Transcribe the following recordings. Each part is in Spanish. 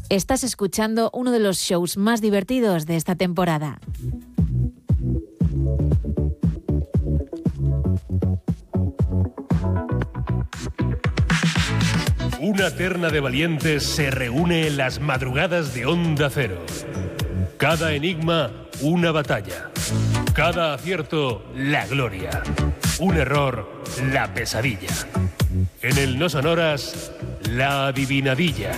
Estás escuchando uno de los shows más divertidos de esta temporada. Una terna de valientes se reúne en las madrugadas de Onda Cero. Cada enigma, una batalla. Cada acierto, la gloria. Un error, la pesadilla. En el No Sonoras, la adivinadilla.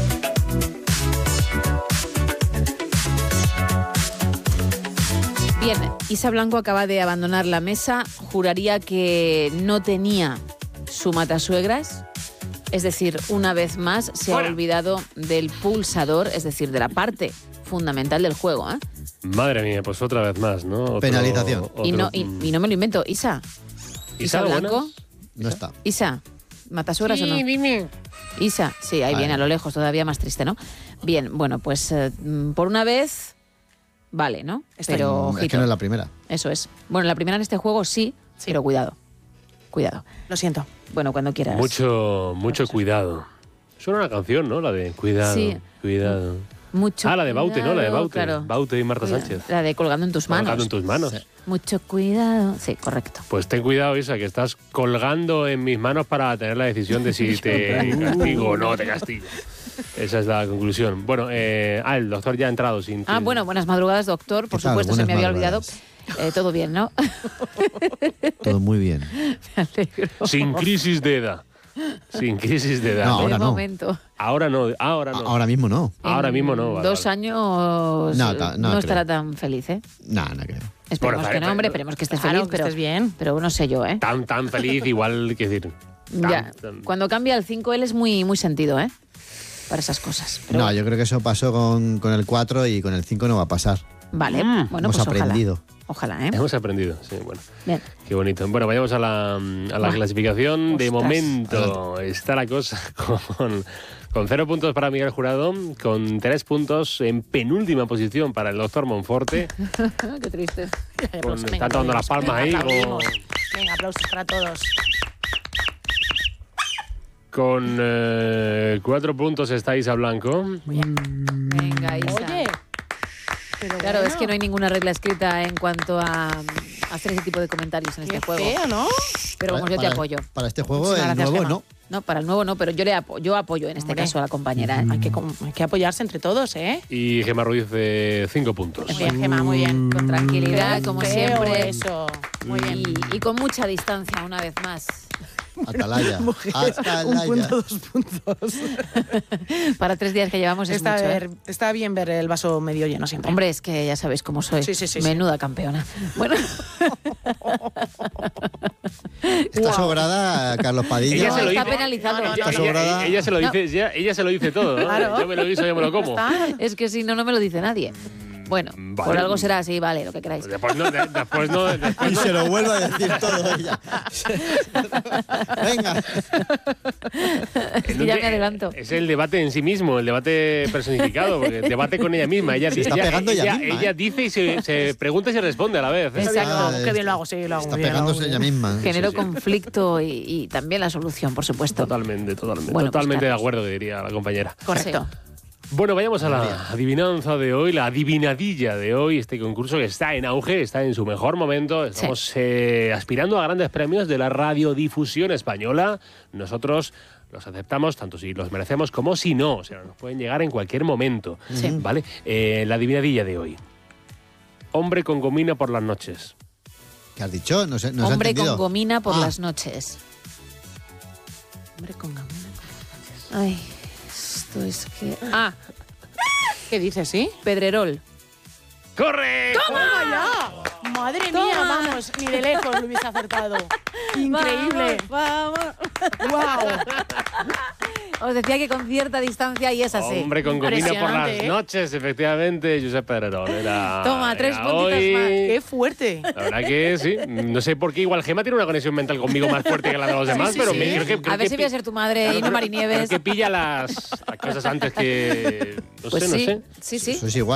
Bien, Isa Blanco acaba de abandonar la mesa. Juraría que no tenía su matasuegras. Es decir, una vez más se ha olvidado del pulsador, es decir, de la parte fundamental del juego, ¿eh? Madre mía, pues otra vez más, ¿no? Penalización. Y no me lo invento. Isa Blanco. No está. Isa, ¿matasuegras o no? Dime. Isa, sí, ahí viene a lo lejos, todavía más triste, ¿no? Bien, bueno, pues por una vez, vale, ¿no? Pero ojito. Es que no es la primera. Eso es. Bueno, la primera en este juego sí, pero cuidado. Lo siento. Bueno, cuando quieras. Mucho cuidado. Suena una canción, ¿no? La de cuidado, Sí. cuidado. Mucho La de Baute, ¿no? La de Baute. Claro. Baute y Marta Sánchez. La de colgando en tus manos. Colgando en tus manos. Sí. Mucho cuidado. Sí, correcto. Pues ten cuidado, Isa, que estás colgando en mis manos para tener la decisión de si te castigo o no te castigo. Esa es la conclusión. Bueno, el doctor ya ha entrado. Bueno, buenas madrugadas, doctor. Por ¿Qué tal? supuesto, se me había Buenas olvidado. Todo bien, ¿no? Todo muy bien. Me alegro. Sin crisis de edad. Sin crisis de edad. No, ahora De no. momento. Ahora no. Ahora mismo no. Ahora mismo no. Vale, 2 vale. años No estará creo. tan feliz, ¿eh? No creo. Esperemos Bueno, que no, hombre, esperemos que estés Claro, feliz, que pero estés bien. Pero no sé yo, ¿eh? Tan feliz, igual, que decir. Ya, cuando cambia el 5 él es muy, muy sentido, ¿eh? Para esas cosas. Pero No, bueno. yo creo que eso pasó con el 4 y con el 5 no va a pasar. Vale, bueno, Hemos pues aprendido. Ojalá, ¿eh? Hemos aprendido, sí, bueno. Bien. Qué bonito. Bueno, vayamos a la clasificación. De ostras. momento está la cosa con 0 puntos para Miguel Jurado, con 3 puntos en penúltima posición para el doctor Monforte. Qué triste. Están tomando las palmas ahí. Venga, aplausos para todos. Con 4 puntos está Isa Blanco. Venga, Isa. Oye, pero Claro, bueno, es que no hay ninguna regla escrita en cuanto a hacer ese tipo de comentarios en qué este juego. feo, ¿no? Pero vamos, yo te apoyo. Para este juego, Muchísimas el gracias, nuevo Gemma. no. No, para el nuevo no, pero yo apoyo en este Hombre. caso a la compañera, ¿eh? Hay que apoyarse entre todos, ¿eh? Y Gemma Ruiz, 5 puntos. Muy bien, Gemma, muy bien. Con tranquilidad, como Feo siempre. eso. Muy bien. Y con mucha distancia, una vez más. Atalaya. Atalaya. 1 punto, 2 puntos. Para 3 días que llevamos es mucho, ¿eh? Está bien ver el vaso medio lleno siempre. Hombre, es que ya sabéis cómo soy. Sí. Menuda campeona. Bueno. Está sobrada Carlos Padilla. Ella se lo está dice. penalizado. Está sobrada. Ella se lo dice, ella se lo dice todo, ¿no? Claro. Yo me lo guiso, yo me lo como. Es que si no, no me lo dice nadie. Bueno, Vale. por algo será así, vale, lo que queráis. Después no. Y se lo vuelve a decir todo ella. Venga. Es que ya me adelanto. Es el debate en sí mismo, el debate personificado, porque el debate con ella misma. Ella, Se está pegando ella misma, ella ¿eh? dice y se pregunta y se responde a la vez. Exacto. Qué bien lo hago, sí, lo hago Está muy bien. pegándose ella misma. Genero sí. conflicto y también la solución, por supuesto. Totalmente. Bueno, pues, Totalmente de Carlos. acuerdo, que diría la compañera. Correcto. Bueno, vayamos a la adivinanza de hoy, la adivinadilla de hoy, este concurso que está en auge, está en su mejor momento. Estamos aspirando a grandes premios de la radiodifusión española. Nosotros los aceptamos tanto si los merecemos como si no. O sea, nos pueden llegar en cualquier momento. Sí. ¿Vale? La adivinadilla de hoy. Hombre con gomina por las noches. ¿Qué has dicho? No sé, no se ha Hombre con entendido. gomina por Ah. las noches. Hombre con gomina. Ay, esto es que... ¿Qué dices, sí? Pedrerol. ¡Correcto! ¡Toma ya! Madre mía, vamos, ni de lejos lo hubiese acertado. Increíble. Vamos. ¡Wow! Os decía que con cierta distancia y es así. Hombre con gomina por las Impresionante, ¿eh? noches, efectivamente, Josep Pedrerol. Toma, 3 puntitos hoy. más. ¡Qué fuerte! La verdad que sí. No sé por qué igual Gemma tiene una conexión mental conmigo más fuerte que la de los demás, sí, pero sí. creo que A ver si voy a ser tu madre y no Marinieves. Creo que pilla las cosas antes que... No Pues sé, sí, no sé. sí, sí. Sois iguales.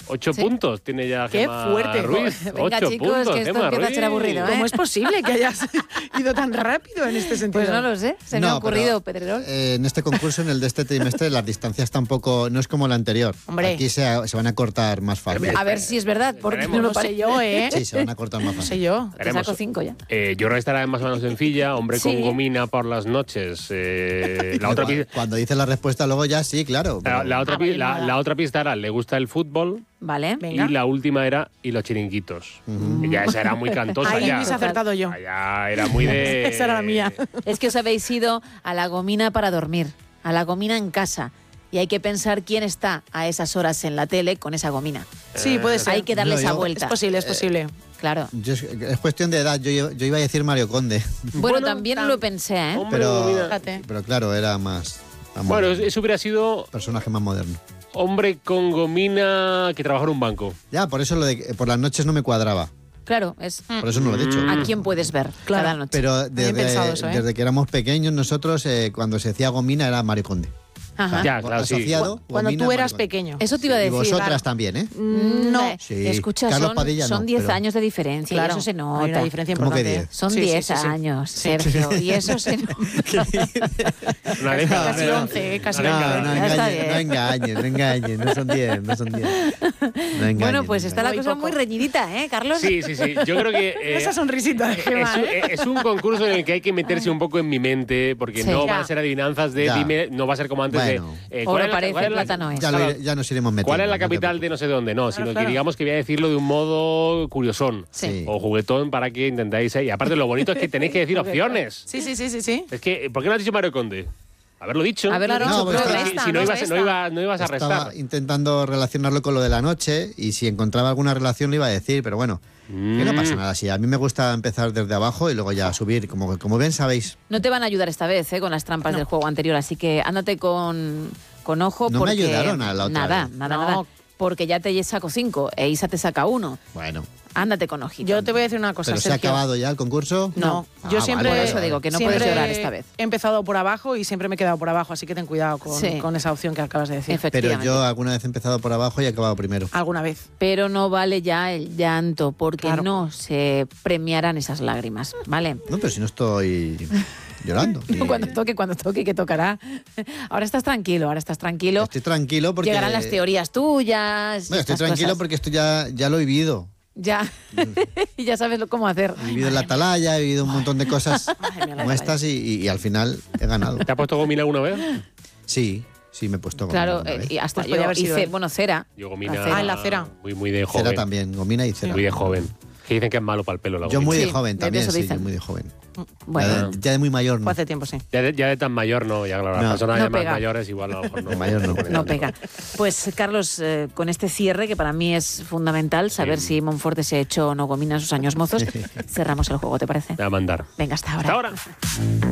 8 puntos tiene ya Qué Gemma fuerte. Ruiz. Venga, 8 chicos, puntos, que esto Gemma empieza a ser Ruiz. aburrido, ¿eh? ¿Cómo es posible que hayas ido tan rápido en este sentido? Pues no lo sé, se me ha ocurrido, Pedrerol. En este concurso, en el de este trimestre, las distancias tampoco, no es como la anterior. Hombre. Aquí se van a cortar más fácil. A ver si es verdad, porque no Veremos. lo No sé parece. yo, ¿eh? Sí, se van a cortar más No sé fácil. yo. Te Veremos. saco 5 ya. Yo creo que estará más o menos sencilla. Hombre Sí. con gomina por las noches. La otra pista... Cuando dices la respuesta, luego ya sí, claro. pero- La otra pista era, le gusta el fútbol. Vale. Venga. Y la última era, y los chiringuitos. Y ya esa era muy cantosa. Ahí ya. hubiese acertado yo. Ya era muy de... Esa era la mía. Es que os habéis ido a la gomina para dormir, a la gomina en casa. Y hay que pensar quién está a esas horas en la tele con esa gomina. Sí, puede ser. Hay que darle No, esa yo- vuelta. Es posible, es posible. Claro. Es cuestión de edad. Yo iba a decir Mario Conde, Bueno, también lo pensé, ¿eh? Hombre, pero, gomina. Fíjate. pero claro, era más... Bueno, eso hubiera sido personaje más moderno. hombre con gomina que trabaja en un banco. Ya, por eso lo de que por las noches no me cuadraba. Claro, es Por eso no lo he dicho. a quién puedes ver Claro. cada noche. Pero Bien pensado eso, ¿eh? desde que éramos pequeños, nosotros, cuando se decía gomina, era Mario Conde. Ajá. Ya, claro, sí. Asociado, Cuando gomina, tú eras Mario Conde. pequeño. Eso te iba a Y decir. vosotras claro. también, ¿eh? No. Sí. Escucha, Carlos Padilla son no, 10 pero- años de diferencia Claro, y eso se hay nota. una diferencia ¿Cómo que importante. 10? Son Sí, 10 sí, sí, sí. años, Sergio, y eso se nota. Una década. Casi 11, casi No, 11. no Ya está engañes, no engañes. No son 10, no son 10. No engañes, Bueno, pues no está la engañes. cosa muy reñidita, ¿eh, Carlos? Sí. Yo creo que... Esa sonrisita de Gemma, ¿eh? Es un concurso en el que hay que meterse un poco en mi mente, porque Sí. no Ya. van a ser adivinanzas de Ya. dime, no va a ser como antes Bueno. de... Oro parece, plata no es. Ya nos iremos metiendo. ¿Cuál es la no te capital de no sé dónde? No, sino claro. que digamos que voy a decirlo de un modo curiosón Sí. o juguetón para que intentáis... Y aparte lo bonito es que tenéis que decir opciones. Sí, sí, sí, sí, sí. Es que, ¿por qué no has dicho Mario Conde? Haberlo dicho. Haberlo Claro, dicho, No, pero porque resta, Si no ¿no? ibas, resta. no ibas a restar. Estaba intentando relacionarlo con lo de la noche y si encontraba alguna relación lo iba a decir, pero bueno, que no pasa nada. Sí, a mí me gusta empezar desde abajo y luego ya subir, como bien sabéis. No te van a ayudar esta vez, con las trampas del juego anterior, así que ándate con ojo. No me porque ayudaron a la otra Nada, vez. nada, No. nada. Porque ya te saco 5 e Isa te saca 1. Bueno, Ándate con ojito. Yo te voy a decir una cosa, pero se ha Sergio. acabado ya el concurso. No, Ah, yo vale, siempre... Por eso digo que no siempre puedes llorar esta vez. He empezado por abajo y siempre me he quedado por abajo, así que ten cuidado Sí. con esa opción que acabas de decir. Pero Efectivamente. yo alguna vez he empezado por abajo y he acabado primero. Alguna vez. Pero no vale ya el llanto, porque Claro. no se premiarán esas lágrimas, ¿vale? No, pero si no estoy llorando. No, Y cuando toque, que tocará. Ahora estás tranquilo. Estoy tranquilo porque... Llegarán las teorías tuyas. y Bueno, estoy estas tranquilo cosas. porque esto ya lo he vivido. Ya. Y ya sabes cómo hacer. He vivido en la atalaya, he vivido un montón de cosas Madre mía, la como estas y al final he ganado. ¿Te has puesto gomina alguna vez? Sí, me he puesto Claro, gomina una vez. y hasta Pues yo podía haber sido hice, él. bueno, cera. Yo gomina... La cera. Ah, en la cera. Muy de joven. Cera también, gomina y cera. Muy de joven. Que dicen que es malo para el pelo la Yo gomina. muy de Sí, joven de también, eso sí, dicen. yo muy de joven. Bueno, Ya de muy mayor no. Fue hace tiempo, sí. Ya de tan mayor no, ya claro, las No. personas No ya más pega. mayores igual a lo mejor no. De mayor no. no pega. Pues, Carlos, con este cierre, que para mí es fundamental, saber si Monforte se ha hecho o no gomina en sus años mozos, cerramos el juego, ¿te parece? Te va a mandar. Venga, hasta ahora. Hasta ahora.